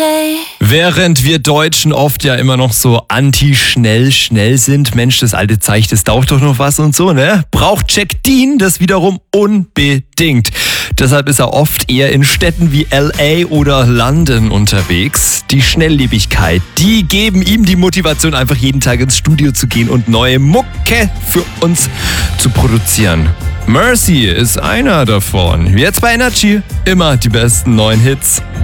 day. Während wir Deutschen oft ja immer noch so anti-schnell sind, Mensch, das alte Zeichen, das taucht doch noch was und so, ne? Braucht Jack Dean das wiederum unbedingt. Deshalb ist er oft eher in Städten wie LA oder London unterwegs. Die Schnelllebigkeit, die geben ihm die Motivation, einfach jeden Tag ins Studio zu gehen und neue Mucke für uns zu produzieren. Mercy ist einer davon. Jetzt bei Energy immer die besten neuen Hits.